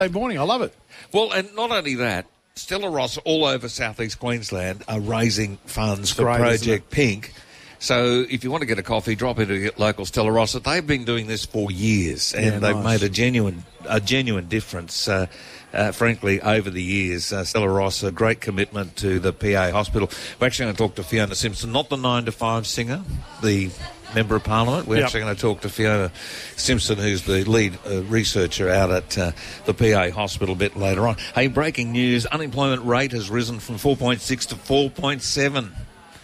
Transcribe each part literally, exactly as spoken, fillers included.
Good morning. I love it. Well, and not only that, Stella Rossa all over southeast Queensland are raising funds for great, Project Pink. So if you want to get a coffee, drop into your local Stella Rossa. They've been doing this for years, and Yeah, they've nice. made a genuine, a genuine difference. Uh, uh, frankly, over the years, uh, Stella Rossa, great commitment to the P A hospital. We're actually going to talk to Fiona Simpson, not the nine to five singer, the Member of Parliament. We're Yep. actually going to talk to Fiona Simpson, who's the lead uh, researcher out at uh, the P A hospital a bit later on. Hey, breaking news, unemployment rate has risen from four point six to four point seven.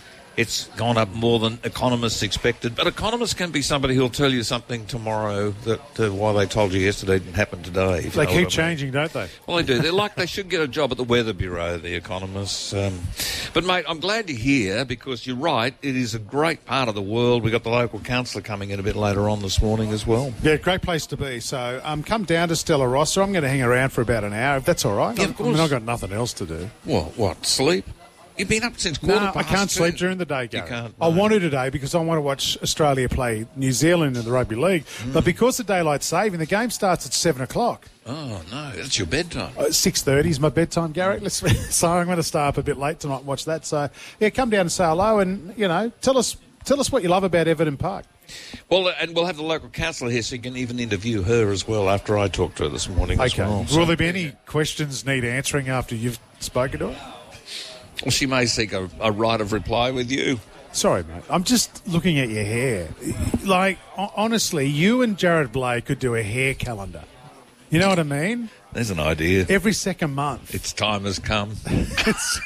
It's gone up more than economists expected. But economists can be somebody who'll tell you something tomorrow that uh, why they told you yesterday didn't happen today. if you They know keep what I mean. changing, don't they? Well, they do. They're like they should get a job at the Weather Bureau, the economists. Um, but, mate, I'm glad to hear, because you're right, it is a great part of the world. We've got the local councillor coming in a bit later on this morning as well. Yeah, great place to be. So um, come down to Stella Rossa. I'm going to hang around for about an hour, if that's all right. Yeah, of I mean, course. I've got nothing else to do. What? What? Sleep? You've been up since quarter No, past I can't two. sleep during the day, Gary. You can't, I no. want to today because I want to watch Australia play New Zealand in the Rugby League. Mm. But because of daylight saving, the game starts at seven o'clock. Oh, no, that's your bedtime. Uh, six thirty is my bedtime, Gary. Let's, so I'm going to stay up a bit late tonight and watch that. So, yeah, come down and say hello and, you know, tell us tell us what you love about Everton Park. Well, and we'll have the local councillor here so you can even interview her as well after I talked to her this morning as Okay. well. Will there be any questions need answering after you've spoken to her? Well, she may seek a, a right of reply with you. Sorry, mate. I'm just looking at your hair. Like, ho- honestly, you and Jared Blake could do a hair calendar. You know what I mean? There's an idea. Every second month. Its time has come. It's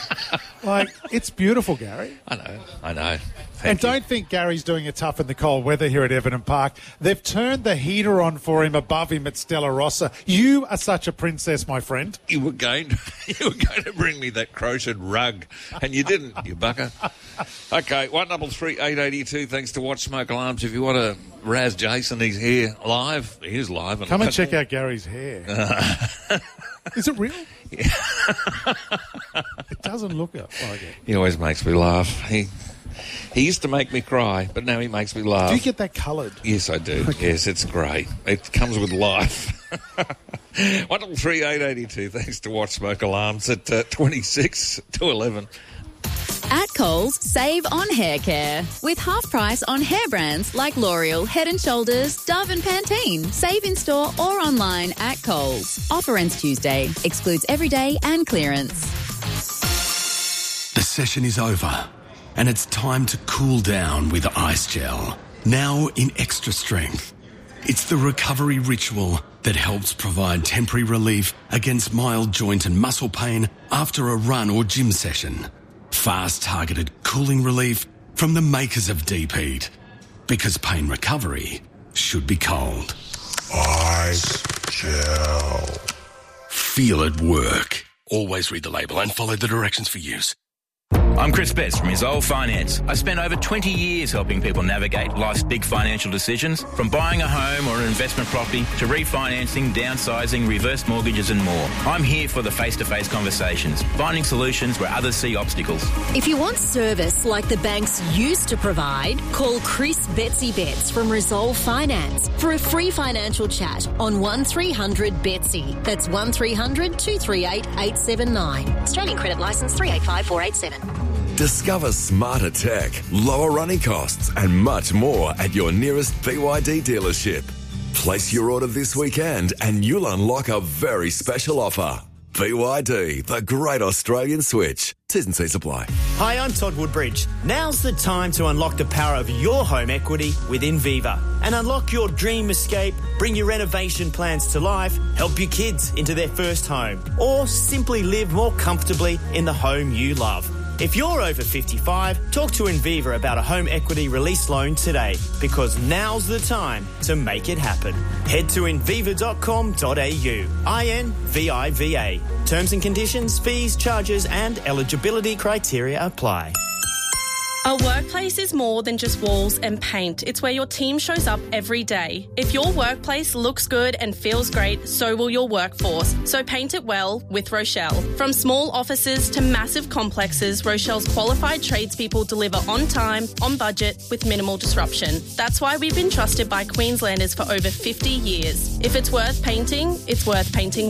like, it's beautiful, Gary. I know, I know. And Thank you. don't think Gary's doing it tough in the cold weather here at Everton Park. They've turned the heater on for him above him at Stella Rossa. You are such a princess, my friend. You were going to, you were going to bring me that crocheted rug, and you didn't, you bucker. Okay, one double three eight eighty two. Thanks to Watch Smoke Alarms. If you want to razz Jason, he's here live. He is live. Come and check out Gary's hair. Is it real? Yeah. It doesn't look like it. He always makes me laugh. He he used to make me cry, but now he makes me laugh. Do you get that coloured? Yes, I do. Yes, it's great. It comes with life. one double three eight eighty two. Thanks to Watch Smoke Alarms at uh, twenty-six to eleven. At Coles, save on hair care. With half price on hair brands like L'Oreal, Head and Shoulders, Dove and Pantene. Save in store or online at Coles. Offer ends Tuesday. Excludes everyday and clearance. The session is over, and it's time to cool down with Ice Gel. Now in extra strength. It's the recovery ritual that helps provide temporary relief against mild joint and muscle pain after a run or gym session. Fast targeted cooling relief from the makers of Deep Heat. Because pain recovery should be cold. Ice Gel. Feel it work. Always read the label and follow the directions for use. I'm Chris Betts from Resolve Finance. I spent over twenty years helping people navigate life's big financial decisions, from buying a home or an investment property to refinancing, downsizing, reverse mortgages and more. I'm here for the face-to-face conversations, finding solutions where others see obstacles. If you want service like the banks used to provide, call Chris Betsy Betts from Resolve Finance for a free financial chat on one three hundred Betsy. That's one three hundred two three eight eight seven nine. Australian credit licence three eight five four eight seven. Discover smarter tech, lower running costs, and much more at your nearest B Y D dealership. Place your order this weekend and you'll unlock a very special offer. B Y D, the great Australian switch. T's and C's apply. Hi, I'm Todd Woodbridge. Now's the time to unlock the power of your home equity with Inviva and unlock your dream escape, bring your renovation plans to life, help your kids into their first home, or simply live more comfortably in the home you love. If you're over fifty-five, talk to Inviva about a home equity release loan today, because now's the time to make it happen. Head to inviva dot com dot a u. I N V I V A. Terms and conditions, fees, charges and eligibility criteria apply. A workplace is more than just walls and paint. It's where your team shows up every day. If your workplace looks good and feels great, so will your workforce. So paint it well with Rochelle. From small offices to massive complexes, Rochelle's qualified tradespeople deliver on time, on budget, with minimal disruption. That's why we've been trusted by Queenslanders for over fifty years. If it's worth painting, it's worth painting